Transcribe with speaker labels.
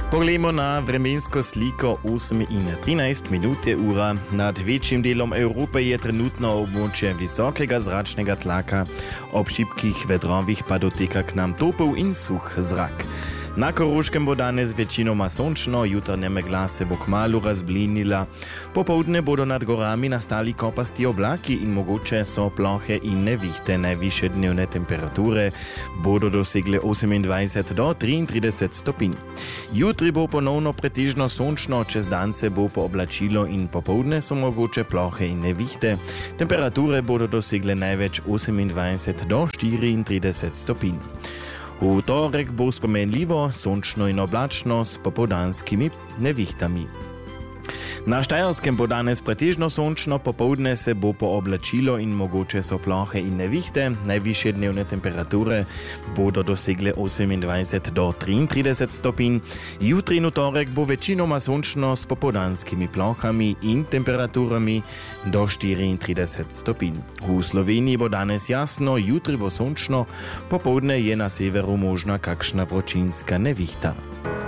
Speaker 1: Poglejmo na vremensko sliko 8:13 ura. Nad večjim delom Evrope je trenutno območje visokega zračnega tlaka. Ob šibkih vetrovih pa doteka k nam topel in suh zrak. Na Koroškem bo danes večinoma sončno, jutranja megla se bo kmalu razblinila. Popoldne bodo nad gorami nastali kopasti oblaki in mogoče so plohe in nevihte. Najvišje dnevne temperature bodo dosegle 28 do 33 stopinj. Jutri bo ponovno pretežno sončno, čez dan se bo pooblačilo in popoldne so mogoče plohe in nevihte. Temperature bodo dosegle največ 28 do 34 stopinj. V torek bo spomenljivo, sončno in oblačno s popoldanskimi nevihtami. Na Štajerskem bo danes pretežno sončno, popoldne se bo pooblačilo in mogoče so plohe in nevihte. Najvišje dnevne temperature bodo dosegle 28 do 33 stopinj. Jutri in v torek bo večinoma sončno s popoldanskimi plohami in temperaturami do 34 stopinj. V Sloveniji bo danes jasno, jutri bo sončno, popoldne je na severu možna kakšna vročinska nevihta.